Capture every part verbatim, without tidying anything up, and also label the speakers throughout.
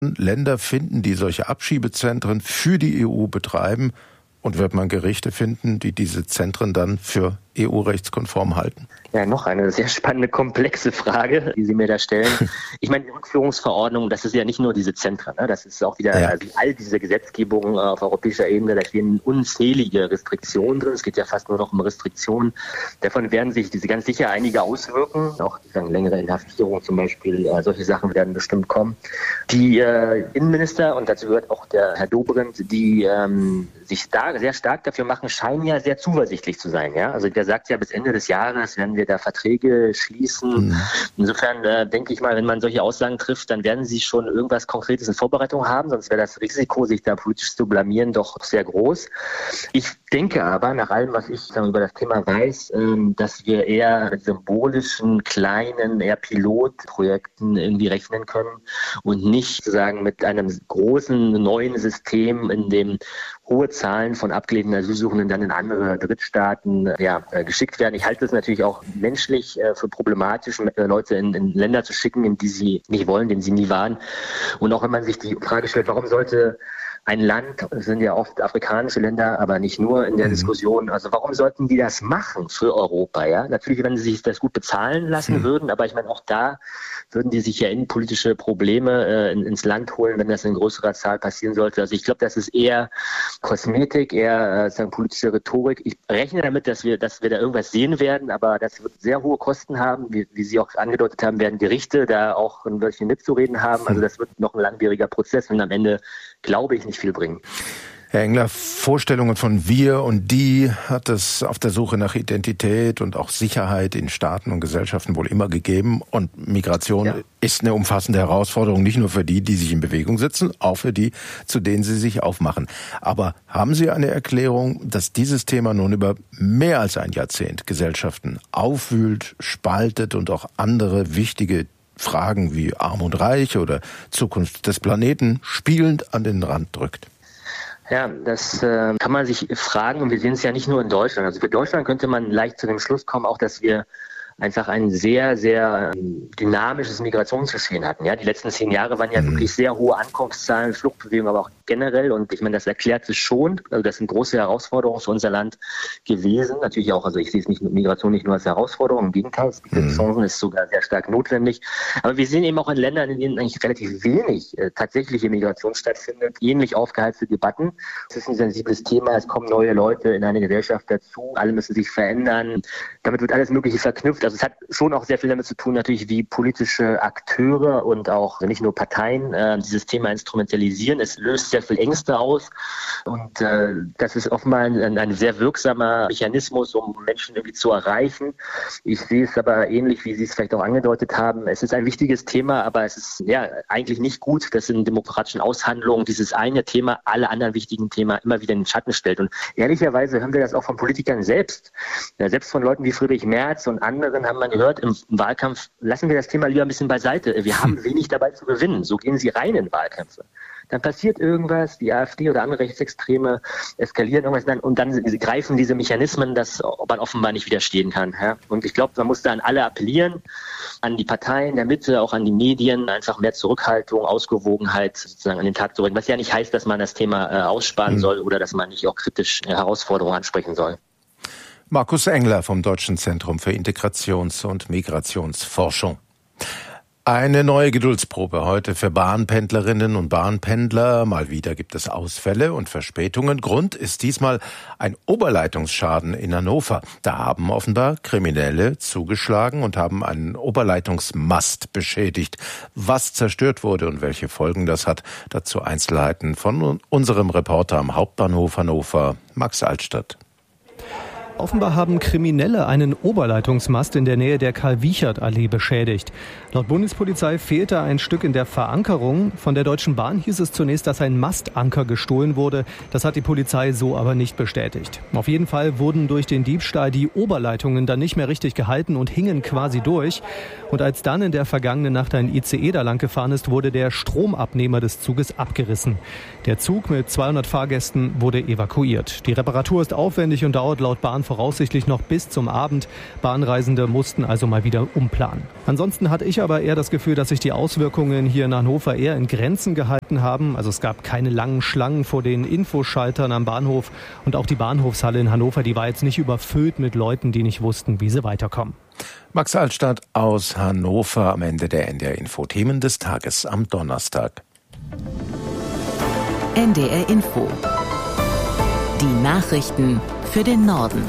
Speaker 1: Länder finden, die solche Abschiebezentren für die E U betreiben? Und wird man Gerichte finden, die diese Zentren dann für E U-rechtskonform halten?
Speaker 2: Ja, noch eine sehr spannende, komplexe Frage, die Sie mir da stellen. Ich meine, die Rückführungsverordnung, das ist ja nicht nur diese Zentren, ne? Das ist auch wieder, ja. also all diese Gesetzgebungen auf europäischer Ebene, da stehen unzählige Restriktionen drin. Es geht ja fast nur noch um Restriktionen. Davon werden sich diese ganz sicher einige auswirken. Auch die sagen, längere Inhaftierung zum Beispiel, äh, solche Sachen werden bestimmt kommen. Die äh, Innenminister, und dazu gehört auch der Herr Dobrindt, die ähm, sich da sehr stark dafür machen, scheinen ja sehr zuversichtlich zu sein. Ja? Also der sagt ja, bis Ende des Jahres werden wir da Verträge schließen. Mhm. Insofern äh, denke ich mal, wenn man solche Aussagen trifft, dann werden sie schon irgendwas Konkretes in Vorbereitung haben, sonst wäre das Risiko, sich da politisch zu blamieren, doch sehr groß. Ich denke aber, nach allem, was ich sagen, über das Thema weiß, äh, dass wir eher mit symbolischen, kleinen, eher Pilotprojekten irgendwie rechnen können und nicht sozusagen mit einem großen neuen System, in dem hohe Zahlen von abgelehnten Asylsuchenden dann in andere Drittstaaten ja, äh, geschickt werden. Ich halte es natürlich auch menschlich äh, für problematisch, äh, Leute in, in Länder zu schicken, in die sie nicht wollen, in denen sie nie waren. Und auch wenn man sich die Frage stellt, warum sollte ein Land, es sind ja oft afrikanische Länder, aber nicht nur in der mhm. Diskussion, also warum sollten die das machen für Europa? Ja, natürlich, wenn sie sich das gut bezahlen lassen mhm. würden, aber ich meine, auch da würden die sich ja innenpolitische Probleme äh, in, ins Land holen, wenn das in größerer Zahl passieren sollte. Also ich glaube, das ist eher Kosmetik, eher äh, sagen, politische Rhetorik. Ich rechne damit, dass wir, dass wir da irgendwas sehen werden, aber das wird sehr hohe Kosten haben, wie, wie Sie auch angedeutet haben, werden Gerichte da auch ein bisschen mitzureden haben. Also das wird noch ein langwieriger Prozess und am Ende glaube ich nicht viel bringen.
Speaker 1: Herr Engler, Vorstellungen von wir und die hat es auf der Suche nach Identität und auch Sicherheit in Staaten und Gesellschaften wohl immer gegeben. Und Migration ja. ist eine umfassende Herausforderung, nicht nur für die, die sich in Bewegung setzen, auch für die, zu denen sie sich aufmachen. Aber haben Sie eine Erklärung, dass dieses Thema nun über mehr als ein Jahrzehnt Gesellschaften aufwühlt, spaltet und auch andere wichtige Fragen wie Arm und Reich oder Zukunft des Planeten spielend an den Rand drückt?
Speaker 2: Ja, das äh, kann man sich fragen, und wir sehen es ja nicht nur in Deutschland. Also für Deutschland könnte man leicht zu dem Schluss kommen, auch dass wir einfach ein sehr, sehr dynamisches Migrationsgeschehen hatten. Ja, die letzten zehn Jahre waren ja mhm. wirklich sehr hohe Ankunftszahlen, Fluchtbewegungen, aber auch generell. Und ich meine, das erklärt sich schon. Also das sind große Herausforderungen für unser Land gewesen. Natürlich auch, also ich sehe es nicht mit Migration nicht nur als Herausforderung, im Gegenteil, es bietet mhm. Chancen, ist sogar sehr stark notwendig. Aber wir sehen eben auch in Ländern, in denen eigentlich relativ wenig äh, tatsächliche Migration stattfindet, ähnlich aufgeheizte Debatten. Es ist ein sensibles Thema, es kommen neue Leute in eine Gesellschaft dazu, alle müssen sich verändern. Damit wird alles Mögliche verknüpft. Also es hat schon auch sehr viel damit zu tun, natürlich, wie politische Akteure und auch nicht nur Parteien äh, dieses Thema instrumentalisieren. Es löst sehr viel Ängste aus und äh, das ist offenbar ein, ein sehr wirksamer Mechanismus, um Menschen irgendwie zu erreichen. Ich sehe es aber ähnlich, wie Sie es vielleicht auch angedeutet haben. Es ist ein wichtiges Thema, aber es ist ja eigentlich nicht gut, dass in demokratischen Aushandlungen dieses eine Thema alle anderen wichtigen Themen immer wieder in den Schatten stellt. Und ehrlicherweise hören wir das auch von Politikern selbst. Ja, selbst von Leuten wie Friedrich Merz und anderen haben man gehört im Wahlkampf, lassen wir das Thema lieber ein bisschen beiseite. Wir haben wenig dabei zu gewinnen. So gehen sie rein in Wahlkämpfe. Dann passiert irgendwas, die AfD oder andere Rechtsextreme eskalieren irgendwas und dann greifen diese Mechanismen, dass man offenbar nicht widerstehen kann. Ja? Und ich glaube, man muss da an alle appellieren, an die Parteien der Mitte, auch an die Medien, einfach mehr Zurückhaltung, Ausgewogenheit sozusagen an den Tag zu bringen. Was ja nicht heißt, dass man das Thema äh, aussparen mhm. soll oder dass man nicht auch kritisch äh, Herausforderungen ansprechen soll.
Speaker 1: Markus Engler vom Deutschen Zentrum für Integrations- und Migrationsforschung. Eine neue Geduldsprobe heute für Bahnpendlerinnen und Bahnpendler. Mal wieder gibt es Ausfälle und Verspätungen. Grund ist diesmal ein Oberleitungsschaden in Hannover. Da haben offenbar Kriminelle zugeschlagen und haben einen Oberleitungsmast beschädigt. Was zerstört wurde und welche Folgen das hat, dazu Einzelheiten von unserem Reporter am Hauptbahnhof Hannover, Max Altstadt.
Speaker 3: Offenbar haben Kriminelle einen Oberleitungsmast in der Nähe der Karl-Wiechert-Allee beschädigt. Laut Bundespolizei fehlte ein Stück in der Verankerung. Von der Deutschen Bahn hieß es zunächst, dass ein Mastanker gestohlen wurde. Das hat die Polizei so aber nicht bestätigt. Auf jeden Fall wurden durch den Diebstahl die Oberleitungen dann nicht mehr richtig gehalten und hingen quasi durch. Und als dann in der vergangenen Nacht ein I C E da lang gefahren ist, wurde der Stromabnehmer des Zuges abgerissen. Der Zug mit zweihundert Fahrgästen wurde evakuiert. Die Reparatur ist aufwendig und dauert laut Bahn Bahn voraussichtlich noch bis zum Abend. Bahnreisende mussten also mal wieder umplanen. Ansonsten hatte ich aber eher das Gefühl, dass sich die Auswirkungen hier in Hannover eher in Grenzen gehalten haben. Also es gab keine langen Schlangen vor den Infoschaltern am Bahnhof. Und auch die Bahnhofshalle in Hannover, die war jetzt nicht überfüllt mit Leuten, die nicht wussten, wie sie weiterkommen.
Speaker 1: Max Altstadt aus Hannover am Ende der N D R-Info. Themen des Tages am Donnerstag.
Speaker 4: N D R Info. Die Nachrichten für den Norden.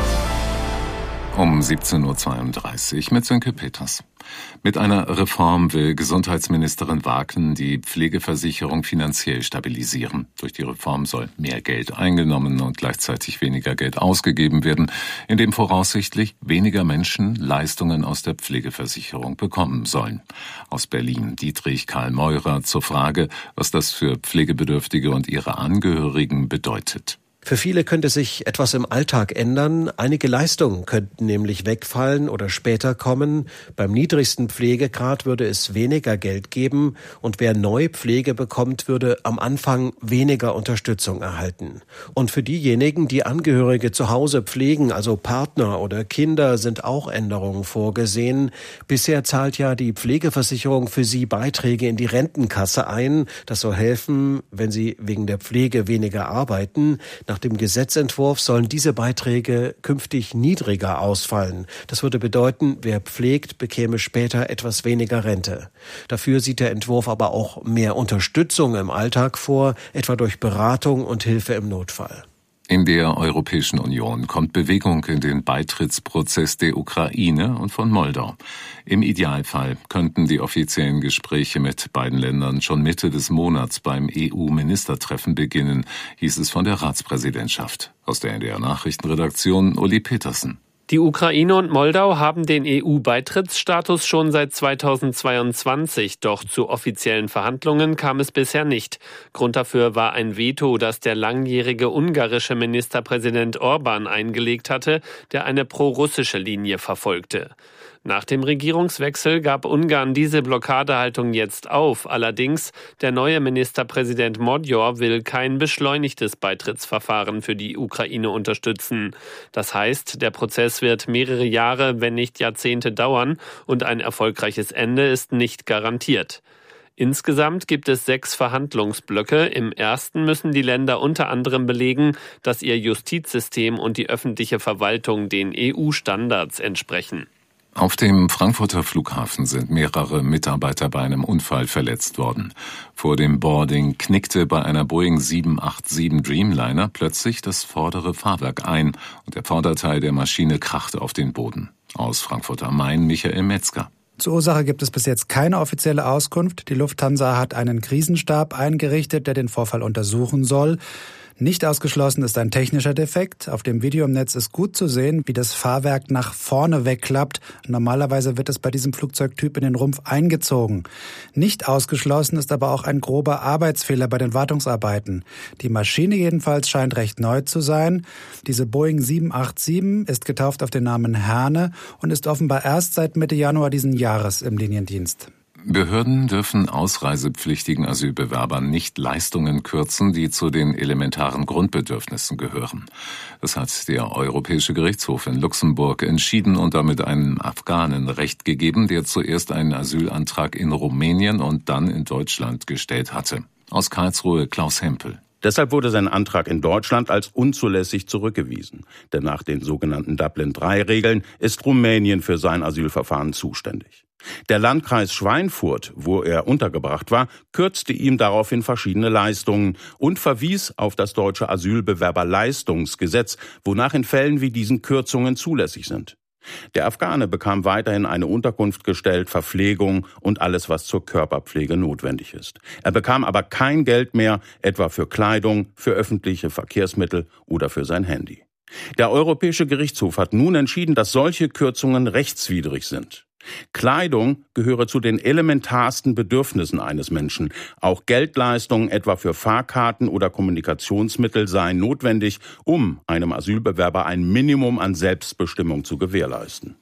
Speaker 5: Um siebzehn Uhr zweiunddreißig mit Sönke Peters. Mit einer Reform will Gesundheitsministerin Wagen die Pflegeversicherung finanziell stabilisieren. Durch die Reform soll mehr Geld eingenommen und gleichzeitig weniger Geld ausgegeben werden, indem voraussichtlich weniger Menschen Leistungen aus der Pflegeversicherung bekommen sollen. Aus Berlin Dietrich Karl Meurer zur Frage, was das für Pflegebedürftige und ihre Angehörigen bedeutet.
Speaker 6: Für viele könnte sich etwas im Alltag ändern. Einige Leistungen könnten nämlich wegfallen oder später kommen. Beim niedrigsten Pflegegrad würde es weniger Geld geben und wer neu Pflege bekommt, würde am Anfang weniger Unterstützung erhalten. Und für diejenigen, die Angehörige zu Hause pflegen, also Partner oder Kinder, sind auch Änderungen vorgesehen. Bisher zahlt ja die Pflegeversicherung für sie Beiträge in die Rentenkasse ein. Das soll helfen, wenn sie wegen der Pflege weniger arbeiten. Nach dem Gesetzentwurf sollen diese Beiträge künftig niedriger ausfallen. Das würde bedeuten, wer pflegt, bekäme später etwas weniger Rente. Dafür sieht der Entwurf aber auch mehr Unterstützung im Alltag vor, etwa durch Beratung und Hilfe im Notfall.
Speaker 5: In der Europäischen Union kommt Bewegung in den Beitrittsprozess der Ukraine und von Moldau. Im Idealfall könnten die offiziellen Gespräche mit beiden Ländern schon Mitte des Monats beim E U-Ministertreffen beginnen, hieß es von der Ratspräsidentschaft. Aus der N D R-Nachrichtenredaktion Uli Petersen.
Speaker 7: Die Ukraine und Moldau haben den E U-Beitrittsstatus schon seit zweitausendzweiundzwanzig, doch zu offiziellen Verhandlungen kam es bisher nicht. Grund dafür war ein Veto, das der langjährige ungarische Ministerpräsident Orban eingelegt hatte, der eine pro-russische Linie verfolgte. Nach dem Regierungswechsel gab Ungarn diese Blockadehaltung jetzt auf. Allerdings, der neue Ministerpräsident Magyar will kein beschleunigtes Beitrittsverfahren für die Ukraine unterstützen. Das heißt, der Prozess wird mehrere Jahre, wenn nicht Jahrzehnte dauern und ein erfolgreiches Ende ist nicht garantiert. Insgesamt gibt es sechs Verhandlungsblöcke. Im ersten müssen die Länder unter anderem belegen, dass ihr Justizsystem und die öffentliche Verwaltung den E U-Standards entsprechen.
Speaker 5: Auf dem Frankfurter Flughafen sind mehrere Mitarbeiter bei einem Unfall verletzt worden. Vor dem Boarding knickte bei einer Boeing sieben acht sieben Dreamliner plötzlich das vordere Fahrwerk ein und der Vorderteil der Maschine krachte auf den Boden. Aus Frankfurt am Main Michael Metzger.
Speaker 8: Zur Ursache gibt es bis jetzt keine offizielle Auskunft. Die Lufthansa hat einen Krisenstab eingerichtet, der den Vorfall untersuchen soll. Nicht ausgeschlossen ist ein technischer Defekt. Auf dem Video im Netz ist gut zu sehen, wie das Fahrwerk nach vorne wegklappt. Normalerweise wird es bei diesem Flugzeugtyp in den Rumpf eingezogen. Nicht ausgeschlossen ist aber auch ein grober Arbeitsfehler bei den Wartungsarbeiten. Die Maschine jedenfalls scheint recht neu zu sein. Diese Boeing sieben acht sieben ist getauft auf den Namen Herne und ist offenbar erst seit Mitte Januar diesen Jahres im Liniendienst.
Speaker 5: Behörden dürfen ausreisepflichtigen Asylbewerbern nicht Leistungen kürzen, die zu den elementaren Grundbedürfnissen gehören. Das hat der Europäische Gerichtshof in Luxemburg entschieden und damit einem Afghanen Recht gegeben, der zuerst einen Asylantrag in Rumänien und dann in Deutschland gestellt hatte. Aus Karlsruhe Klaus Hempel.
Speaker 9: Deshalb wurde sein Antrag in Deutschland als unzulässig zurückgewiesen. Denn nach den sogenannten Dublin drei Regeln ist Rumänien für sein Asylverfahren zuständig. Der Landkreis Schweinfurt, wo er untergebracht war, kürzte ihm daraufhin verschiedene Leistungen und verwies auf das deutsche Asylbewerberleistungsgesetz, wonach in Fällen wie diesen Kürzungen zulässig sind. Der Afghane bekam weiterhin eine Unterkunft gestellt, Verpflegung und alles, was zur Körperpflege notwendig ist. Er bekam aber kein Geld mehr, etwa für Kleidung, für öffentliche Verkehrsmittel oder für sein Handy. Der Europäische Gerichtshof hat nun entschieden, dass solche Kürzungen rechtswidrig sind. Kleidung gehöre zu den elementarsten Bedürfnissen eines Menschen. Auch Geldleistungen etwa für Fahrkarten oder Kommunikationsmittel seien notwendig, um einem Asylbewerber ein Minimum an Selbstbestimmung zu gewährleisten.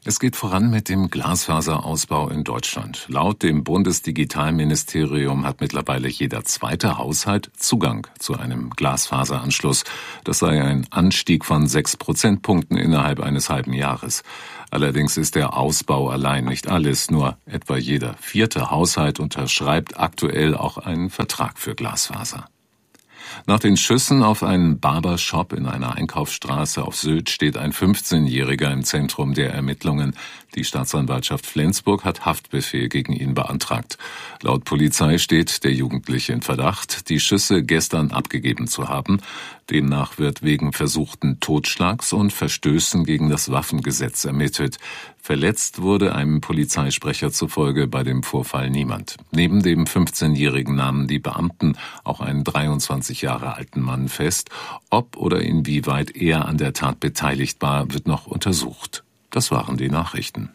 Speaker 5: Es geht voran mit dem Glasfaserausbau in Deutschland. Laut dem Bundesdigitalministerium hat mittlerweile jeder zweite Haushalt Zugang zu einem Glasfaseranschluss. Das sei ein Anstieg von sechs Prozentpunkten innerhalb eines halben Jahres. Allerdings ist der Ausbau allein nicht alles. Nur etwa jeder vierte Haushalt unterschreibt aktuell auch einen Vertrag für Glasfaser. Nach den Schüssen auf einen Barbershop in einer Einkaufsstraße auf Sylt steht ein fünfzehnjähriger im Zentrum der Ermittlungen. Die Staatsanwaltschaft Flensburg hat Haftbefehl gegen ihn beantragt. Laut Polizei steht der Jugendliche in Verdacht, die Schüsse gestern abgegeben zu haben. Demnach wird wegen versuchten Totschlags und Verstößen gegen das Waffengesetz ermittelt. Verletzt wurde einem Polizeisprecher zufolge bei dem Vorfall niemand. Neben dem fünfzehnjährigen nahmen die Beamten auch einen dreiundzwanzig Jahre alten Mann fest. Ob oder inwieweit er an der Tat beteiligt war, wird noch untersucht. Das waren die Nachrichten.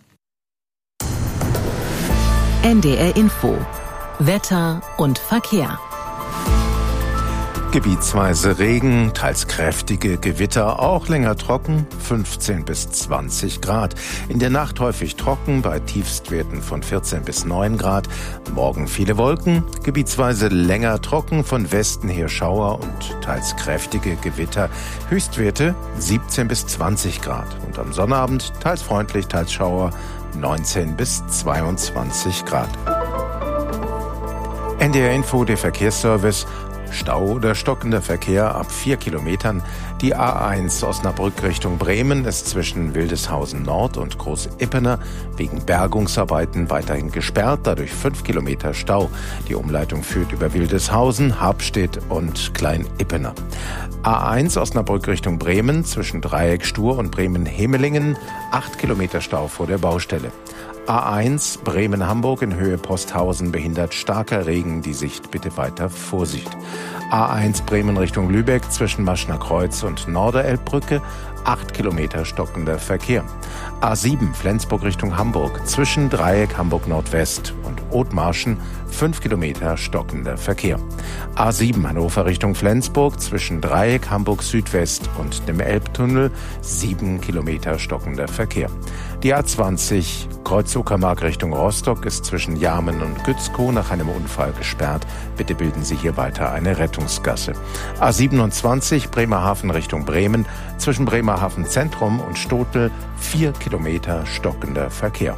Speaker 4: N D R Info. Wetter und Verkehr.
Speaker 1: Gebietsweise Regen, teils kräftige Gewitter, auch länger trocken, fünfzehn bis zwanzig Grad. In der Nacht häufig trocken, bei Tiefstwerten von vierzehn bis neun Grad. Morgen viele Wolken, gebietsweise länger trocken, von Westen her Schauer und teils kräftige Gewitter. Höchstwerte siebzehn bis zwanzig Grad. Und am Sonnabend teils freundlich, teils Schauer, neunzehn bis zweiundzwanzig Grad. N D R Info, der Verkehrsservice. Stau oder stockender Verkehr ab vier Kilometern. Die A eins Osnabrück Richtung Bremen ist zwischen Wildeshausen Nord und Groß-Ippener wegen Bergungsarbeiten weiterhin gesperrt, dadurch fünf Kilometer Stau. Die Umleitung führt über Wildeshausen, Habstedt und Klein-Ippener. A eins Osnabrück Richtung Bremen zwischen Dreieck Stur und Bremen-Hemelingen, acht Kilometer Stau vor der Baustelle. A eins Bremen-Hamburg in Höhe Posthausen behindert starker Regen die Sicht, bitte weiter Vorsicht. A eins Bremen Richtung Lübeck zwischen Maschner Kreuz und Norderelbbrücke, acht Kilometer stockender Verkehr. A sieben Flensburg Richtung Hamburg zwischen Dreieck Hamburg Nordwest und Othmarschen, fünf Kilometer stockender Verkehr. A sieben Hannover Richtung Flensburg zwischen Dreieck Hamburg Südwest und dem Elbtunnel, sieben Kilometer stockender Verkehr. Die A zwanzig Kreuz Uckermark Richtung Rostock ist zwischen Jarmen und Gützkow nach einem Unfall gesperrt. Bitte bilden Sie hier weiter eine Rettungsgasse. A siebenundzwanzig Bremerhaven Richtung Bremen zwischen Bremerhaven Zentrum und Stotel, vier Kilometer stockender Verkehr.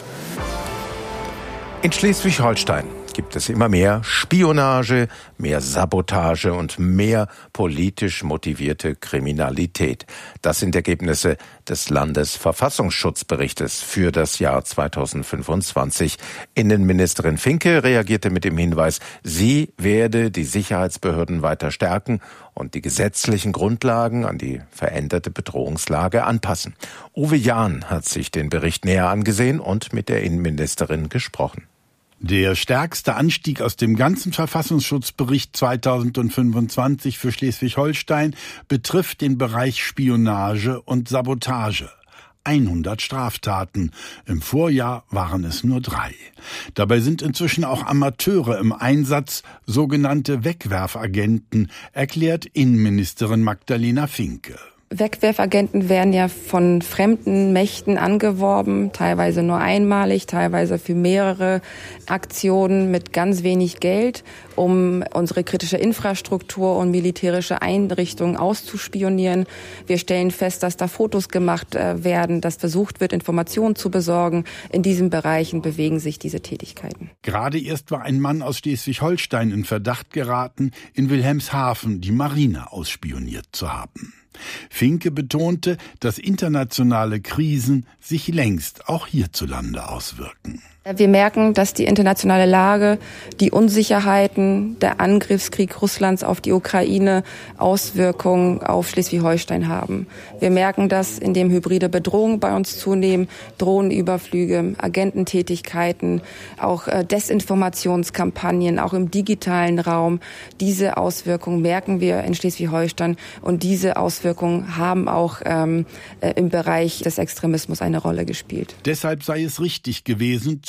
Speaker 1: In Schleswig-Holstein gibt es immer mehr Spionage, mehr Sabotage und mehr politisch motivierte Kriminalität. Das sind Ergebnisse des Landesverfassungsschutzberichtes für das Jahr zweitausendfünfundzwanzig. Innenministerin Finke reagierte mit dem Hinweis, sie werde die Sicherheitsbehörden weiter stärken und die gesetzlichen Grundlagen an die veränderte Bedrohungslage anpassen. Uwe Jahn hat sich den Bericht näher angesehen und mit der Innenministerin gesprochen.
Speaker 10: Der stärkste Anstieg aus dem ganzen Verfassungsschutzbericht zweitausendfünfundzwanzig für Schleswig-Holstein betrifft den Bereich Spionage und Sabotage. hundert Straftaten. Im Vorjahr waren es nur drei. Dabei sind inzwischen auch Amateure im Einsatz, sogenannte Wegwerfagenten, erklärt Innenministerin Magdalena Finke.
Speaker 11: Wegwerfagenten werden ja von fremden Mächten angeworben, teilweise nur einmalig, teilweise für mehrere Aktionen mit ganz wenig Geld, um unsere kritische Infrastruktur und militärische Einrichtungen auszuspionieren. Wir stellen fest, dass da Fotos gemacht werden, dass versucht wird, Informationen zu besorgen. In diesen Bereichen bewegen sich diese Tätigkeiten.
Speaker 10: Gerade erst war ein Mann aus Schleswig-Holstein in Verdacht geraten, in Wilhelmshaven die Marine ausspioniert zu haben. Finke betonte, dass internationale Krisen sich längst auch hierzulande auswirken.
Speaker 11: Wir merken, dass die internationale Lage, die Unsicherheiten, der Angriffskrieg Russlands auf die Ukraine Auswirkungen auf Schleswig-Holstein haben. Wir merken das, indem hybride Bedrohungen bei uns zunehmen, Drohnenüberflüge, Agententätigkeiten, auch Desinformationskampagnen, auch im digitalen Raum. Diese Auswirkungen merken wir in Schleswig-Holstein und diese Auswirkungen haben auch ähm, im Bereich des Extremismus eine Rolle gespielt.
Speaker 10: Deshalb sei es richtig gewesen, zu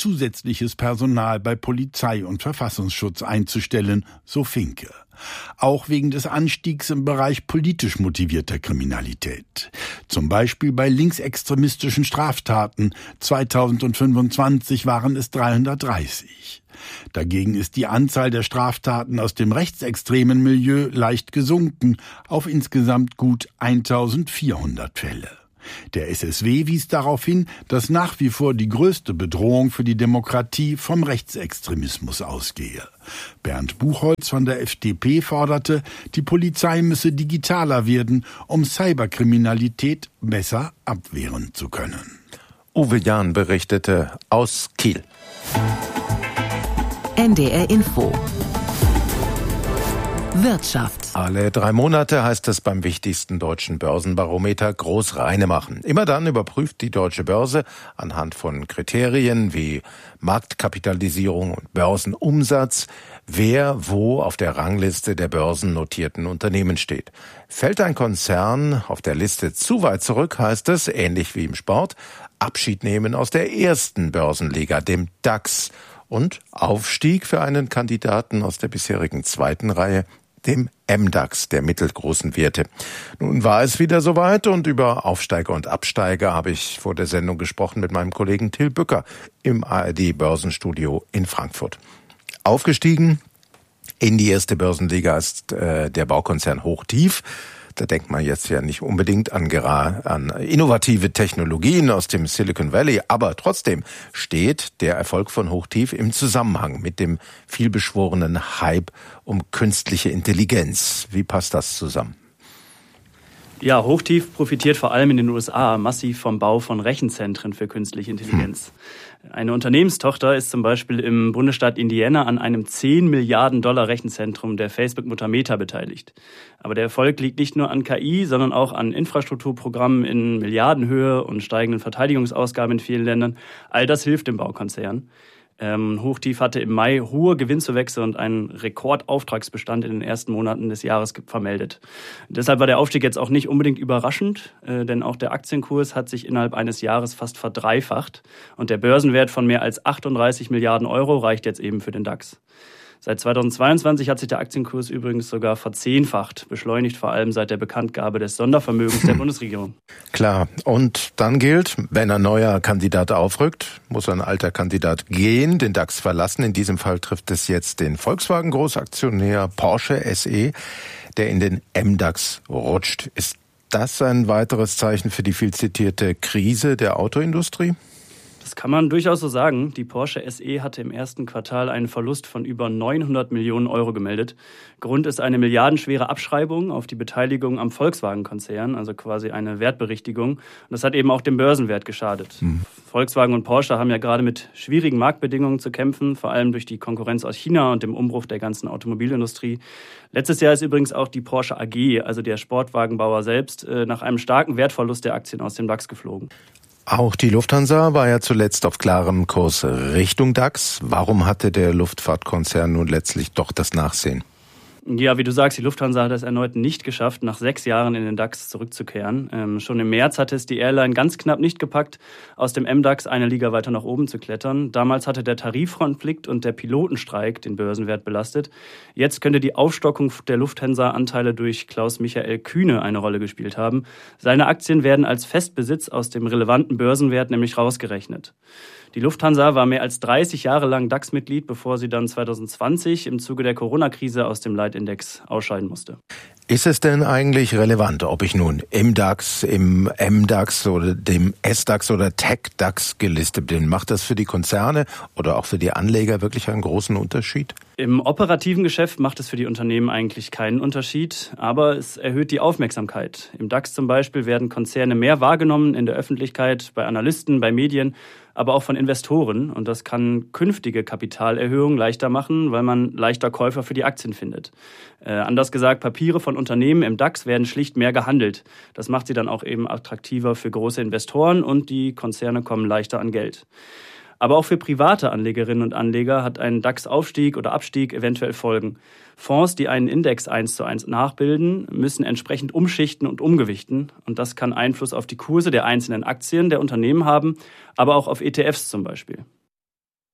Speaker 10: zusätzliches Personal bei Polizei und Verfassungsschutz einzustellen, so Finke. Auch wegen des Anstiegs im Bereich politisch motivierter Kriminalität. Zum Beispiel bei linksextremistischen Straftaten. zweitausendfünfundzwanzig waren es dreihundertdreißig. Dagegen ist die Anzahl der Straftaten aus dem rechtsextremen Milieu leicht gesunken auf insgesamt gut eintausendvierhundert Fälle. Der S S W wies darauf hin, dass nach wie vor die größte Bedrohung für die Demokratie vom Rechtsextremismus ausgehe. Bernd Buchholz von der F D P forderte, die Polizei müsse digitaler werden, um Cyberkriminalität besser abwehren zu können.
Speaker 1: Uwe Jahn berichtete aus Kiel.
Speaker 4: N D R Info. Wirtschaft.
Speaker 1: Alle drei Monate heißt es beim wichtigsten deutschen Börsenbarometer groß reine machen. Immer dann überprüft die Deutsche Börse anhand von Kriterien wie Marktkapitalisierung und Börsenumsatz, wer wo auf der Rangliste der börsennotierten Unternehmen steht. Fällt ein Konzern auf der Liste zu weit zurück, heißt es, ähnlich wie im Sport, Abschied nehmen aus der ersten Börsenliga, dem DAX, und Aufstieg für einen Kandidaten aus der bisherigen zweiten Reihe, dem M DAX, der mittelgroßen Werte. Nun war es wieder soweit und über Aufsteiger und Absteiger habe ich vor der Sendung gesprochen mit meinem Kollegen Till Bücker im A R D-Börsenstudio in Frankfurt. Aufgestiegen in die erste Börsenliga ist äh, der Baukonzern Hochtief. Da denkt man jetzt ja nicht unbedingt an, an innovative Technologien aus dem Silicon Valley, aber trotzdem steht der Erfolg von Hochtief im Zusammenhang mit dem vielbeschworenen Hype um künstliche Intelligenz. Wie passt das zusammen?
Speaker 12: Ja, Hochtief profitiert vor allem in den U S A massiv vom Bau von Rechenzentren für künstliche Intelligenz. Hm. Eine Unternehmenstochter ist zum Beispiel im Bundesstaat Indiana an einem zehn Milliarden Dollar Rechenzentrum der Facebook-Mutter Meta beteiligt. Aber der Erfolg liegt nicht nur an K I, sondern auch an Infrastrukturprogrammen in Milliardenhöhe und steigenden Verteidigungsausgaben in vielen Ländern. All das hilft dem Baukonzern. Ähm, Hochtief hatte im Mai hohe Gewinnzuwächse und einen Rekordauftragsbestand in den ersten Monaten des Jahres vermeldet. Deshalb war der Aufstieg jetzt auch nicht unbedingt überraschend, äh, denn auch der Aktienkurs hat sich innerhalb eines Jahres fast verdreifacht und der Börsenwert von mehr als achtunddreißig Milliarden Euro reicht jetzt eben für den DAX. Seit zweitausendzweiundzwanzig hat sich der Aktienkurs übrigens sogar verzehnfacht, beschleunigt vor allem seit der Bekanntgabe des Sondervermögens der Bundesregierung.
Speaker 1: Klar, und dann gilt, wenn ein neuer Kandidat aufrückt, muss ein alter Kandidat gehen, den DAX verlassen. In diesem Fall trifft es jetzt den Volkswagen-Großaktionär Porsche S E, der in den M DAX rutscht. Ist das ein weiteres Zeichen für die viel zitierte Krise der Autoindustrie?
Speaker 12: Das kann man durchaus so sagen. Die Porsche S E hatte im ersten Quartal einen Verlust von über neunhundert Millionen Euro gemeldet. Grund ist eine milliardenschwere Abschreibung auf die Beteiligung am Volkswagen-Konzern, also quasi eine Wertberichtigung. Und das hat eben auch dem Börsenwert geschadet. Mhm. Volkswagen und Porsche haben ja gerade mit schwierigen Marktbedingungen zu kämpfen, vor allem durch die Konkurrenz aus China und dem Umbruch der ganzen Automobilindustrie. Letztes Jahr ist übrigens auch die Porsche A G, also der Sportwagenbauer selbst, nach einem starken Wertverlust der Aktien aus dem DAX geflogen.
Speaker 1: Auch die Lufthansa war ja zuletzt auf klarem Kurs Richtung DAX. Warum hatte der Luftfahrtkonzern nun letztlich doch das Nachsehen?
Speaker 12: Ja, wie du sagst, die Lufthansa hat es erneut nicht geschafft, nach sechs Jahren in den DAX zurückzukehren. Ähm, schon im März hatte es die Airline ganz knapp nicht gepackt, aus dem M DAX eine Liga weiter nach oben zu klettern. Damals hatte der Tarifkonflikt und der Pilotenstreik den Börsenwert belastet. Jetzt könnte die Aufstockung der Lufthansa-Anteile durch Klaus-Michael Kühne eine Rolle gespielt haben. Seine Aktien werden als Festbesitz aus dem relevanten Börsenwert nämlich rausgerechnet. Die Lufthansa war mehr als dreißig Jahre lang DAX-Mitglied, bevor sie dann zweitausendzwanzig im Zuge der Corona-Krise aus dem Leitindex ausscheiden musste.
Speaker 1: Ist es denn eigentlich relevant, ob ich nun im DAX, im M DAX oder dem S DAX oder Tech DAX gelistet bin? Macht das für die Konzerne oder auch für die Anleger wirklich einen großen Unterschied?
Speaker 12: Im operativen Geschäft macht es für die Unternehmen eigentlich keinen Unterschied, aber es erhöht die Aufmerksamkeit. Im DAX zum Beispiel werden Konzerne mehr wahrgenommen in der Öffentlichkeit, bei Analysten, bei Medien, aber auch von Investoren. Und das kann künftige Kapitalerhöhungen leichter machen, weil man leichter Käufer für die Aktien findet. Äh, anders gesagt, Papiere von Unternehmen im DAX werden schlicht mehr gehandelt. Das macht sie dann auch eben attraktiver für große Investoren und die Konzerne kommen leichter an Geld. Aber auch für private Anlegerinnen und Anleger hat ein DAX-Aufstieg oder Abstieg eventuell Folgen. Fonds, die einen Index eins zu eins nachbilden, müssen entsprechend umschichten und umgewichten. Und das kann Einfluss auf die Kurse der einzelnen Aktien der Unternehmen haben, aber auch auf E T Fs zum Beispiel.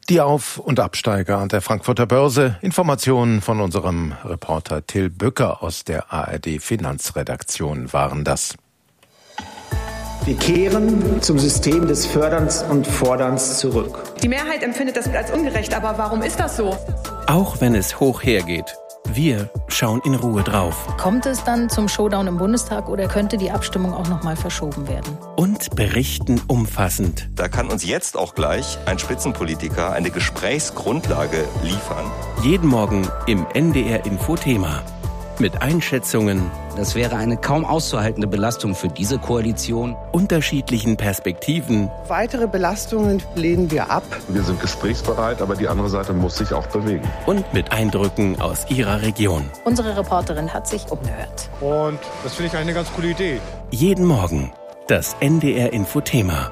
Speaker 1: Die Auf- und Absteiger an der Frankfurter Börse. Informationen von unserem Reporter Till Bücker aus der A R D Finanzredaktion waren das.
Speaker 13: Wir kehren zum System des Förderns und Forderns zurück.
Speaker 14: Die Mehrheit empfindet das als ungerecht, aber warum ist das so?
Speaker 15: Auch wenn es hoch hergeht, wir schauen in Ruhe drauf.
Speaker 16: Kommt es dann zum Showdown im Bundestag oder könnte die Abstimmung auch noch mal verschoben werden?
Speaker 15: Und berichten umfassend.
Speaker 17: Da kann uns jetzt auch gleich ein Spitzenpolitiker eine Gesprächsgrundlage liefern.
Speaker 15: Jeden Morgen im N D R Info-Thema. Mit Einschätzungen.
Speaker 18: Das wäre eine kaum auszuhaltende Belastung für diese Koalition.
Speaker 15: Unterschiedlichen Perspektiven.
Speaker 19: Weitere Belastungen lehnen wir ab.
Speaker 20: Wir sind gesprächsbereit, aber die andere Seite muss sich auch bewegen.
Speaker 15: Und mit Eindrücken aus ihrer Region.
Speaker 16: Unsere Reporterin hat sich umgehört.
Speaker 21: Und das finde ich eine ganz coole Idee.
Speaker 15: Jeden Morgen das N D R Info-Thema.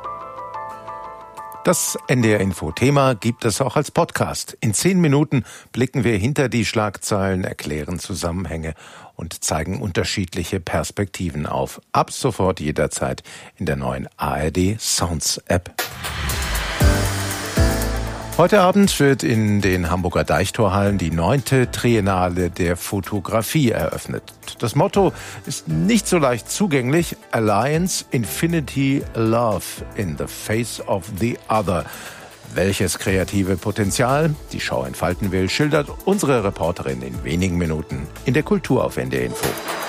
Speaker 1: Das N D R Info-Thema gibt es auch als Podcast. In zehn Minuten blicken wir hinter die Schlagzeilen, erklären Zusammenhänge und zeigen unterschiedliche Perspektiven auf. Ab sofort jederzeit in der neuen A R D Sounds App. Heute Abend wird in den Hamburger Deichtorhallen die neunte Triennale der Fotografie eröffnet. Das Motto ist nicht so leicht zugänglich: Alliance, Infinity, Love in the Face of the Other. Welches kreative Potenzial die Schau entfalten will, schildert unsere Reporterin in wenigen Minuten in der Kultur auf N D R Info.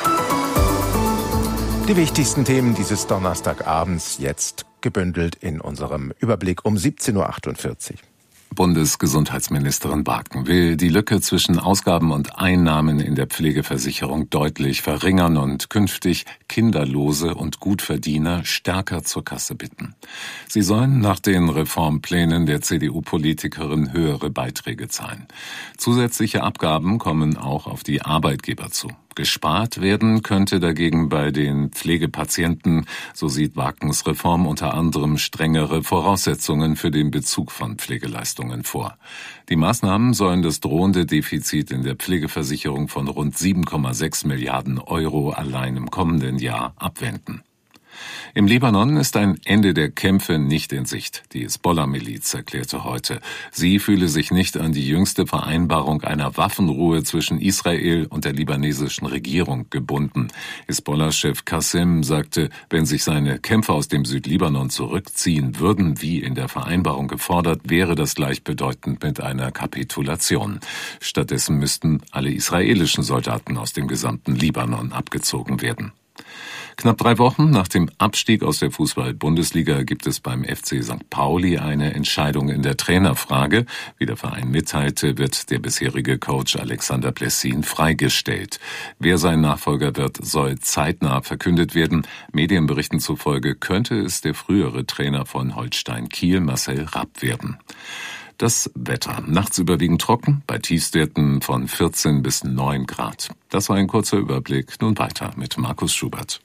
Speaker 1: Die wichtigsten Themen dieses Donnerstagabends jetzt gebündelt in unserem Überblick um siebzehn Uhr achtundvierzig.
Speaker 5: Bundesgesundheitsministerin Barken will die Lücke zwischen Ausgaben und Einnahmen in der Pflegeversicherung deutlich verringern und künftig Kinderlose und Gutverdiener stärker zur Kasse bitten. Sie sollen nach den Reformplänen der C D U-Politikerin höhere Beiträge zahlen. Zusätzliche Abgaben kommen auch auf die Arbeitgeber zu. Gespart werden könnte dagegen bei den Pflegepatienten. So sieht Barkens Reform unter anderem strengere Voraussetzungen für den Bezug von Pflegeleistungen vor. Die Maßnahmen sollen das drohende Defizit in der Pflegeversicherung von rund sieben Komma sechs Milliarden Euro allein im kommenden Jahr abwenden. Im Libanon ist ein Ende der Kämpfe nicht in Sicht. Die Hisbollah-Miliz erklärte heute, sie fühle sich nicht an die jüngste Vereinbarung einer Waffenruhe zwischen Israel und der libanesischen Regierung gebunden. Hisbollah-Chef Qasem sagte, wenn sich seine Kämpfer aus dem Südlibanon zurückziehen würden, wie in der Vereinbarung gefordert, wäre das gleichbedeutend mit einer Kapitulation. Stattdessen müssten alle israelischen Soldaten aus dem gesamten Libanon abgezogen werden. Knapp drei Wochen nach dem Abstieg aus der Fußball-Bundesliga gibt es beim F C Sankt Pauli eine Entscheidung in der Trainerfrage. Wie der Verein mitteilte, wird der bisherige Coach Alexander Blessin freigestellt. Wer sein Nachfolger wird, soll zeitnah verkündet werden. Medienberichten zufolge könnte es der frühere Trainer von Holstein Kiel, Marcel Rapp, werden. Das Wetter. Nachts überwiegend trocken, bei Tiefstwerten von vierzehn bis neun Grad. Das war ein kurzer Überblick. Nun weiter mit Markus Schubert.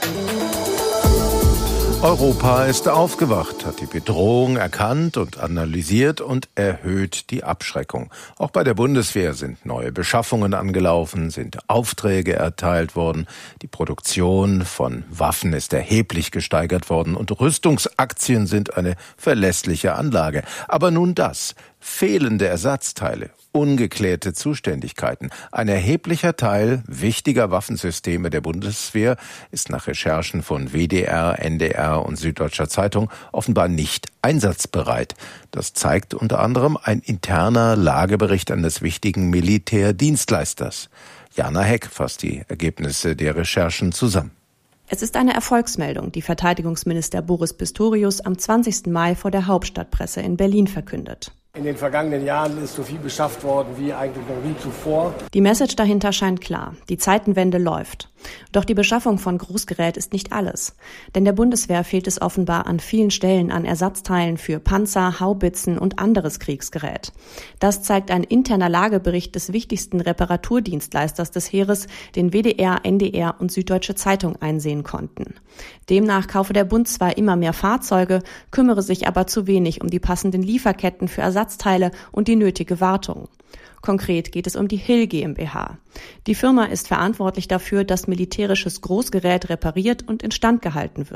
Speaker 1: Europa ist aufgewacht, hat die Bedrohung erkannt und analysiert und erhöht die Abschreckung. Auch bei der Bundeswehr sind neue Beschaffungen angelaufen, sind Aufträge erteilt worden. Die Produktion von Waffen ist erheblich gesteigert worden und Rüstungsaktien sind eine verlässliche Anlage. Aber nun das. Fehlende Ersatzteile, ungeklärte Zuständigkeiten. Ein erheblicher Teil wichtiger Waffensysteme der Bundeswehr ist nach Recherchen von W D R, N D R und Süddeutscher Zeitung offenbar nicht einsatzbereit. Das zeigt unter anderem ein interner Lagebericht eines wichtigen Militärdienstleisters. Jana Heck fasst die Ergebnisse der Recherchen zusammen.
Speaker 22: Es ist eine Erfolgsmeldung, die Verteidigungsminister Boris Pistorius am zwanzigsten Mai vor der Hauptstadtpresse in Berlin verkündet.
Speaker 23: In den vergangenen Jahren ist so viel beschafft worden wie eigentlich noch nie zuvor.
Speaker 22: Die Message dahinter scheint klar. Die Zeitenwende läuft. Doch die Beschaffung von Großgerät ist nicht alles. Denn der Bundeswehr fehlt es offenbar an vielen Stellen an Ersatzteilen für Panzer, Haubitzen und anderes Kriegsgerät. Das zeigt ein interner Lagebericht des wichtigsten Reparaturdienstleisters des Heeres, den W D R, N D R und Süddeutsche Zeitung einsehen konnten. Demnach kaufe der Bund zwar immer mehr Fahrzeuge, kümmere sich aber zu wenig um die passenden Lieferketten für Ersatzteile und die nötige Wartung. Konkret geht es um die Hill GmbH. Die Firma ist verantwortlich dafür, dass militärisches Großgerät repariert und instand gehalten wird.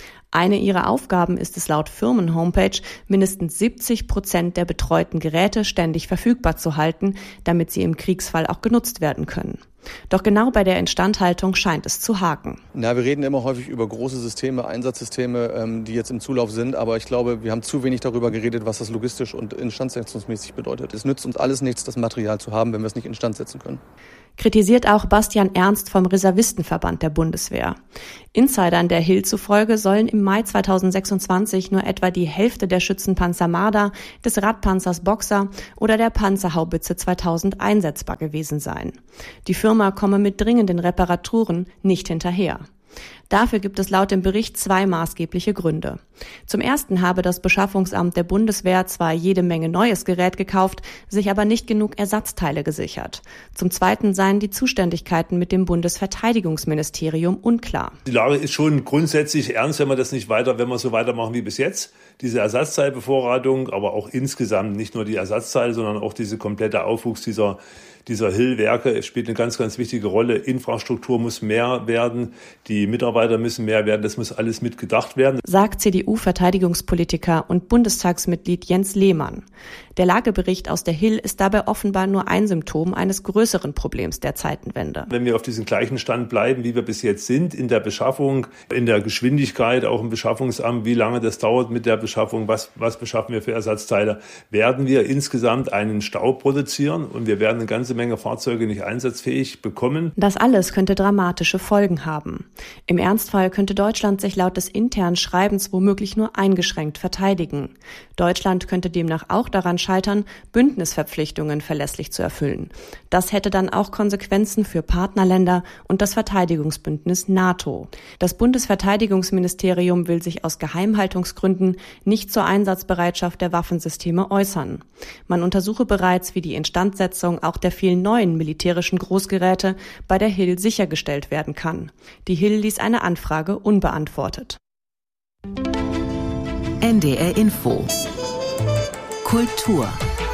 Speaker 22: Eine ihrer Aufgaben ist es laut Firmen-Homepage, mindestens siebzig Prozent der betreuten Geräte ständig verfügbar zu halten, damit sie im Kriegsfall auch genutzt werden können. Doch genau bei der Instandhaltung scheint es zu haken.
Speaker 2: Na, wir reden immer häufig über große Systeme, Einsatzsysteme, die jetzt im Zulauf sind. Aber ich glaube, wir haben zu wenig darüber geredet, was das logistisch und instandsetzungsmäßig bedeutet. Es nützt uns alles nichts, das Material zu haben, wenn wir es nicht instand setzen können.
Speaker 22: Kritisiert auch Bastian Ernst vom Reservistenverband der Bundeswehr. Insidern der Hill zufolge sollen im Mai zweitausendsechsundzwanzig nur etwa die Hälfte der Schützenpanzer Marder, des Radpanzers Boxer oder der Panzerhaubitze zweitausend einsetzbar gewesen sein. Die Firma komme mit dringenden Reparaturen nicht hinterher. Dafür gibt es laut dem Bericht zwei maßgebliche Gründe. Zum ersten habe das Beschaffungsamt der Bundeswehr zwar jede Menge neues Gerät gekauft, sich aber nicht genug Ersatzteile gesichert. Zum zweiten seien die Zuständigkeiten mit dem Bundesverteidigungsministerium unklar.
Speaker 3: Die Lage ist schon grundsätzlich ernst, wenn wir das nicht weiter, wenn wir so weitermachen wie bis jetzt. Diese Ersatzteilbevorratung, aber auch insgesamt nicht nur die Ersatzteile, sondern auch diese komplette Aufwuchs dieser Dieser Hill-Werke spielt eine ganz, ganz wichtige Rolle. Infrastruktur muss mehr werden, die Mitarbeiter müssen mehr werden, das muss alles mitgedacht werden.
Speaker 22: Sagt C D U-Verteidigungspolitiker und Bundestagsmitglied Jens Lehmann. Der Lagebericht aus der Hill ist dabei offenbar nur ein Symptom eines größeren Problems der Zeitenwende.
Speaker 3: Wenn wir auf diesem gleichen Stand bleiben, wie wir bis jetzt sind, in der Beschaffung, in der Geschwindigkeit, auch im Beschaffungsamt, wie lange das dauert mit der Beschaffung, was, was beschaffen wir für Ersatzteile, werden wir insgesamt einen Stau produzieren und wir werden eine ganze Menge Fahrzeuge nicht einsatzfähig bekommen.
Speaker 22: Das alles könnte dramatische Folgen haben. Im Ernstfall könnte Deutschland sich laut des internen Schreibens womöglich nur eingeschränkt verteidigen. Deutschland könnte demnach auch daran scheitern, Bündnisverpflichtungen verlässlich zu erfüllen. Das hätte dann auch Konsequenzen für Partnerländer und das Verteidigungsbündnis NATO. Das Bundesverteidigungsministerium will sich aus Geheimhaltungsgründen nicht zur Einsatzbereitschaft der Waffensysteme äußern. Man untersuche bereits, wie die Instandsetzung auch der vielen neuen militärischen Großgeräte bei der Hill sichergestellt werden kann. Die Hill ließ eine Anfrage unbeantwortet.
Speaker 4: N D R Info Kultur.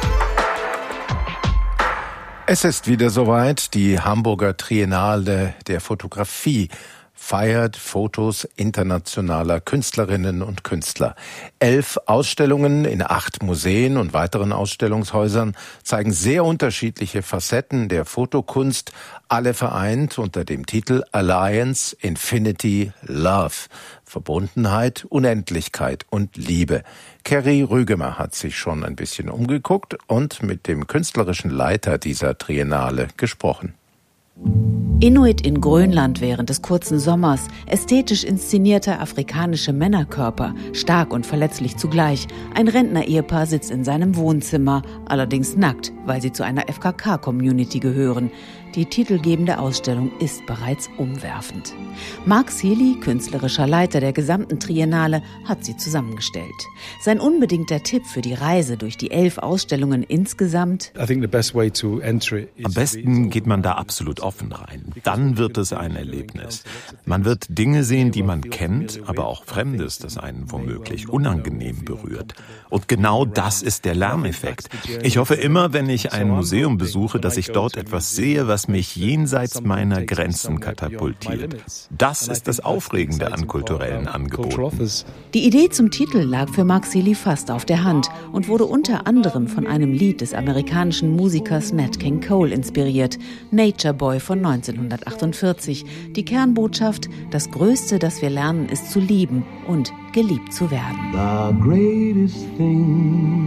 Speaker 1: Es ist wieder soweit. Die Hamburger Triennale der Fotografie feiert Fotos internationaler Künstlerinnen und Künstler. Elf Ausstellungen in acht Museen und weiteren Ausstellungshäusern zeigen sehr unterschiedliche Facetten der Fotokunst, alle vereint unter dem Titel Alliance, Infinity, Love. Verbundenheit, Unendlichkeit und Liebe. Kerry Rügemer hat sich schon ein bisschen umgeguckt und mit dem künstlerischen Leiter dieser Triennale gesprochen.
Speaker 6: Inuit in Grönland während des kurzen Sommers, ästhetisch inszenierte afrikanische Männerkörper, stark und verletzlich zugleich. Ein Rentner-Ehepaar sitzt in seinem Wohnzimmer, allerdings nackt, weil sie zu einer F K K-Community gehören. Die titelgebende Ausstellung ist bereits umwerfend. Mark Seeley, künstlerischer Leiter der gesamten Triennale, hat sie zusammengestellt. Sein unbedingter Tipp für die Reise durch die elf Ausstellungen insgesamt:
Speaker 24: Am besten geht man da absolut offen rein. Dann wird es ein Erlebnis. Man wird Dinge sehen, die man kennt, aber auch Fremdes, das einen womöglich unangenehm berührt. Und genau das ist der Lerneffekt. Ich hoffe immer, wenn ich ein Museum besuche, dass ich dort etwas sehe, was mich jenseits meiner Grenzen katapultiert. Das ist das Aufregende an kulturellen Angeboten.
Speaker 6: Die Idee zum Titel lag für Mark Seeley fast auf der Hand und wurde unter anderem von einem Lied des amerikanischen Musikers Nat King Cole inspiriert, Nature Boy von neunzehnhundertachtundvierzig. Die Kernbotschaft: Das Größte, das wir lernen, ist zu lieben und geliebt zu werden.
Speaker 25: The greatest thing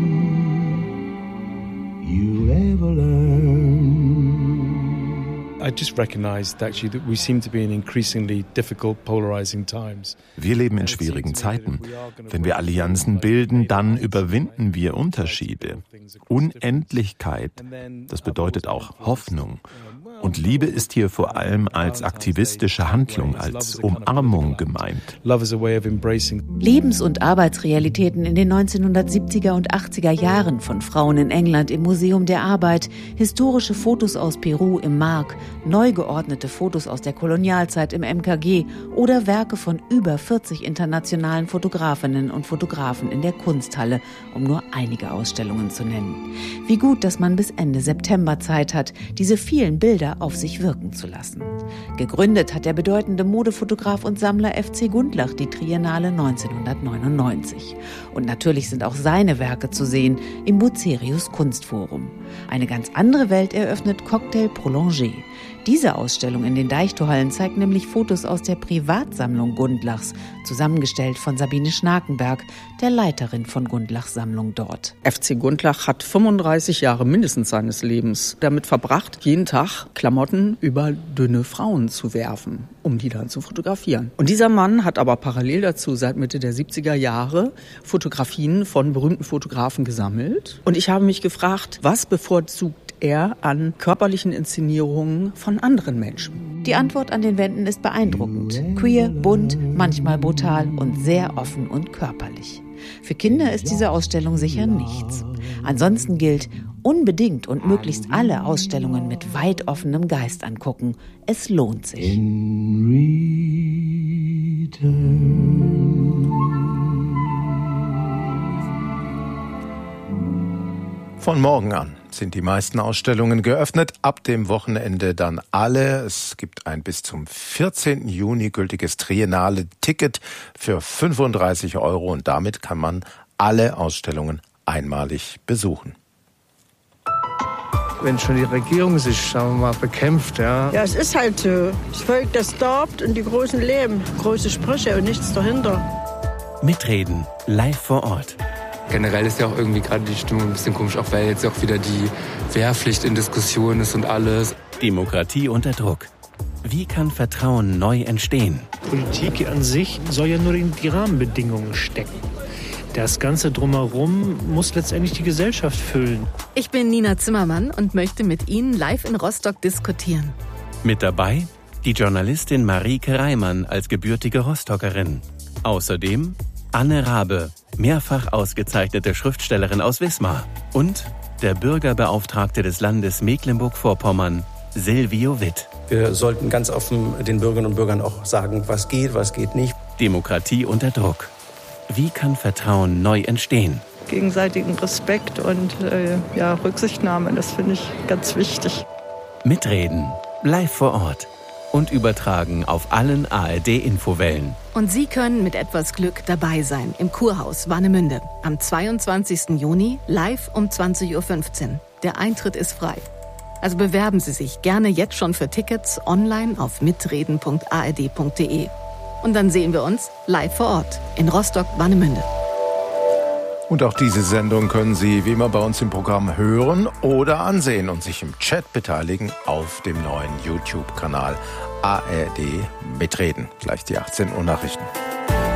Speaker 25: you ever learned.
Speaker 26: I just recognized actually that we seem to be in increasingly difficult, polarizing times.
Speaker 24: Wir leben in schwierigen Zeiten. Wenn wir Allianzen bilden, dann überwinden wir Unterschiede. Unendlichkeit, das bedeutet auch Hoffnung. Und Liebe ist hier vor allem als aktivistische Handlung, als Umarmung gemeint.
Speaker 6: Lebens- und Arbeitsrealitäten in den neunzehnhundertsiebziger und achtziger Jahren von Frauen in England im Museum der Arbeit, historische Fotos aus Peru im Mark, neu geordnete Fotos aus der Kolonialzeit im M K G oder Werke von über vierzig internationalen Fotografinnen und Fotografen in der Kunsthalle, um nur einige Ausstellungen zu nennen. Wie gut, dass man bis Ende September Zeit hat, diese vielen Bilder wieder auf sich wirken zu lassen. Gegründet hat der bedeutende Modefotograf und Sammler F C Gundlach die Triennale neunzehnhundertneunundneunzig. Und natürlich sind auch seine Werke zu sehen im Bucerius Kunstforum. Eine ganz andere Welt eröffnet Cocktail Prolongé. Diese Ausstellung in den Deichtorhallen zeigt nämlich Fotos aus der Privatsammlung Gundlachs, zusammengestellt von Sabine Schnakenberg, der Leiterin von Gundlachs Sammlung dort.
Speaker 7: F C Gundlach hat fünfunddreißig Jahre mindestens seines Lebens damit verbracht, jeden Tag Klamotten über dünne Frauen zu werfen, um die dann zu fotografieren. Und dieser Mann hat aber parallel dazu seit Mitte der siebziger Jahre Fotografien von berühmten Fotografen gesammelt. Und ich habe mich gefragt, was bevorzugt er an körperlichen Inszenierungen von anderen Menschen?
Speaker 6: Die Antwort an den Wänden ist beeindruckend. Queer, bunt, manchmal brutal und sehr offen und körperlich. Für Kinder ist diese Ausstellung sicher nichts. Ansonsten gilt, unbedingt und möglichst alle Ausstellungen mit weit offenem Geist angucken. Es lohnt sich.
Speaker 1: Von morgen an sind die meisten Ausstellungen geöffnet, ab dem Wochenende dann alle. Es gibt ein bis zum vierzehnten Juni gültiges Triennale-Ticket für fünfunddreißig Euro und damit kann man alle Ausstellungen einmalig besuchen.
Speaker 8: Wenn schon die Regierung sich, sagen wir mal, bekämpft, ja.
Speaker 9: Ja, es ist halt so. Das Volk, das darbt und die Großen leben. Große Sprüche und nichts dahinter.
Speaker 15: Mitreden, live vor Ort.
Speaker 10: Generell ist ja auch irgendwie gerade die Stimmung ein bisschen komisch, auch weil jetzt auch wieder die Wehrpflicht in Diskussion ist und alles.
Speaker 15: Demokratie unter Druck. Wie kann Vertrauen neu entstehen?
Speaker 11: Politik an sich soll ja nur in die Rahmenbedingungen stecken. Das Ganze drumherum muss letztendlich die Gesellschaft füllen.
Speaker 12: Ich bin Nina Zimmermann und möchte mit Ihnen live in Rostock diskutieren.
Speaker 15: Mit dabei die Journalistin Marieke Reimann als gebürtige Rostockerin. Außerdem Anne Rabe, mehrfach ausgezeichnete Schriftstellerin aus Wismar. Und der Bürgerbeauftragte des Landes Mecklenburg-Vorpommern, Silvio Witt.
Speaker 27: Wir sollten ganz offen den Bürgerinnen und Bürgern auch sagen, was geht, was geht nicht.
Speaker 15: Demokratie unter Druck. Wie kann Vertrauen neu entstehen?
Speaker 9: Gegenseitigen Respekt und äh, ja, Rücksichtnahme, das finde ich ganz wichtig.
Speaker 15: Mitreden, live vor Ort und übertragen auf allen A R D-Infowellen.
Speaker 12: Und Sie können mit etwas Glück dabei sein im Kurhaus Warnemünde am zweiundzwanzigsten Juni live um zwanzig Uhr fünfzehn. Der Eintritt ist frei. Also bewerben Sie sich gerne jetzt schon für Tickets online auf mitreden punkt a r d punkt d e. Und dann sehen wir uns live vor Ort in Rostock-Warnemünde.
Speaker 1: Und auch diese Sendung können Sie wie immer bei uns im Programm hören oder ansehen und sich im Chat beteiligen auf dem neuen YouTube-Kanal A R D Mitreden. Gleich die achtzehn Uhr Nachrichten.